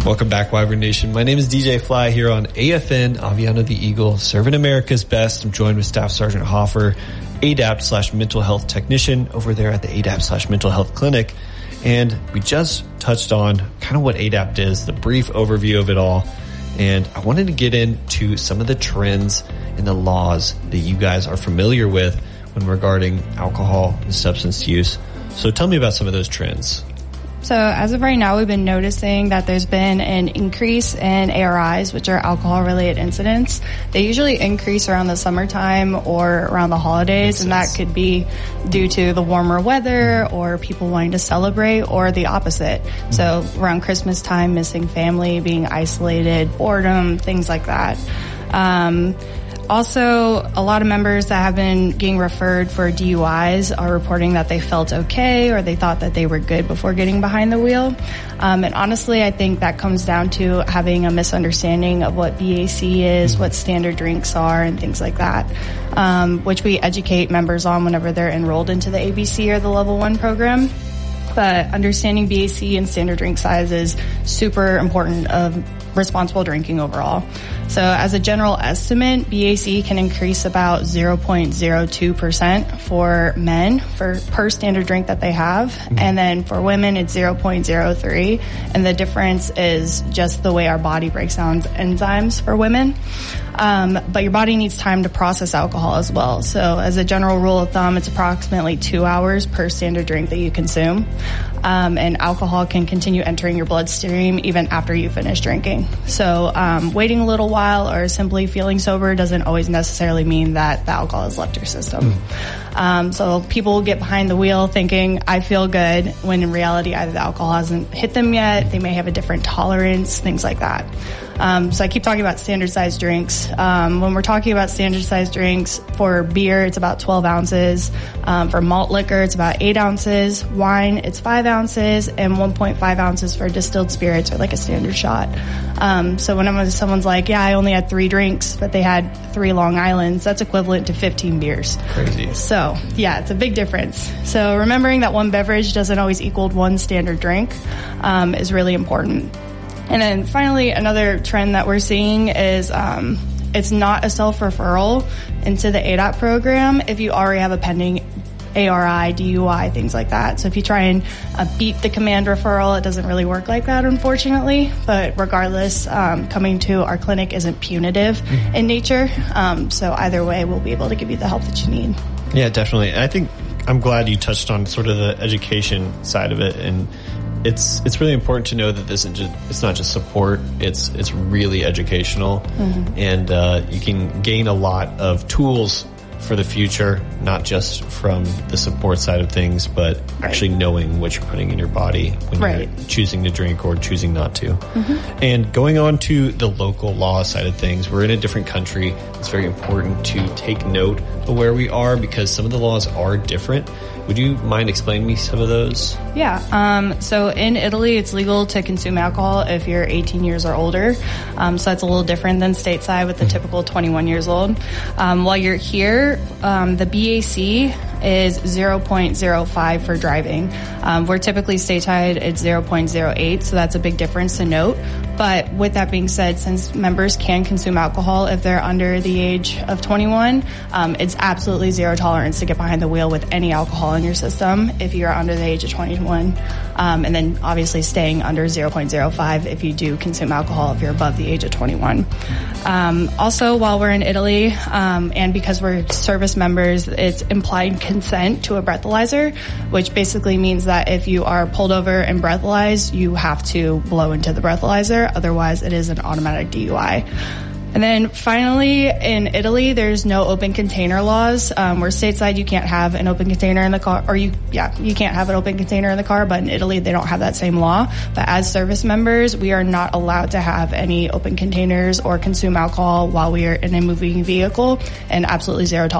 Welcome back, Wyvern Nation. My name is DJ Fly here on AFN, Aviano the Eagle, serving America's best. I'm joined with Staff Sergeant Hoffer, ADAPT/mental health technician over there at the ADAPT/mental health clinic. And we just touched on kind of what ADAPT is, the brief overview of it all. And I wanted to get into some of the trends and the laws that you guys are familiar with when regarding alcohol and substance use. So tell me about some of those trends. So as of right now, we've been noticing that there's been an increase in ARIs, which are alcohol-related incidents. They usually increase around the summertime or around the holidays, and that could be due to the warmer weather or people wanting to celebrate, or the opposite. So around Christmas time, missing family, being isolated, boredom, things like that. Also, a lot of members that have been getting referred for DUIs are reporting that they felt okay or they thought that they were good before getting behind the wheel. And honestly, I think that comes down to having a misunderstanding of what BAC is, what standard drinks are, and things like that, which we educate members on whenever they're enrolled into the ABC or the Level 1 program. But understanding BAC and standard drink size is super important of responsible drinking overall. So as a general estimate, BAC can increase about 0.02% for men per standard drink that they have. And then for women, it's 0.03. And the difference is just the way our body breaks down enzymes for women. But your body needs time to process alcohol as well. So as a general rule of thumb, it's approximately 2 hours per standard drink that you consume. And alcohol can continue entering your bloodstream even after you finish drinking. So waiting a little while or simply feeling sober doesn't always necessarily mean that the alcohol has left your system. So people will get behind the wheel thinking, I feel good, when in reality either the alcohol hasn't hit them yet, they may have a different tolerance, things like that. So I keep talking about standard size drinks. When we're talking about standard size drinks, for beer, it's about 12 ounces. For malt liquor, it's about 8 ounces. Wine, it's 5 ounces. And 1.5 ounces for distilled spirits, or like a standard shot. So whenever someone's like, yeah, I only had 3 drinks, but they had 3 Long Islands, that's equivalent to 15 beers. Crazy. So, yeah, it's a big difference. So remembering that one beverage doesn't always equal one standard drink is really important. And then finally, another trend that we're seeing is it's not a self-referral into the ADAPT program if you already have a pending ARI, DUI, things like that. So if you try and beat the command referral, it doesn't really work like that, unfortunately. But regardless, coming to our clinic isn't punitive in nature. So either way, we'll be able to give you the help that you need. Yeah, definitely. And I think I'm glad you touched on sort of the education side of it. And it's really important to know that it's not just support, it's really educational. And you can gain a lot of tools for the future, not just from the support side of things, but actually knowing what you're putting in your body when you're choosing to drink or choosing not to. And going on to the local law side of things, we're in a different country. It's very important to take note of where we are because some of the laws are different. Would you mind explaining me some of those? Yeah. So in Italy, it's legal to consume alcohol if you're 18 years or older. So that's a little different than stateside with the typical 21 years old. While you're here, the BAC is 0.05 for driving. We're typically stateside, it's 0.08, so that's a big difference to note. But with that being said, since members can consume alcohol if they're under the age of 21, it's absolutely zero tolerance to get behind the wheel with any alcohol in your system if you're under the age of 21. And then obviously staying under 0.05 if you do consume alcohol if you're above the age of 21. Also, while we're in Italy, and because we're service members, it's implied consent to a breathalyzer, which basically means that if you are pulled over and breathalyzed, you have to blow into the breathalyzer. Otherwise, it is an automatic DUI. And then finally, in Italy, there's no open container laws. Where stateside, you can't have an open container in the car, or you can't have an open container in the car, but in Italy, they don't have that same law. But as service members, we are not allowed to have any open containers or consume alcohol while we are in a moving vehicle, and absolutely zero tolerance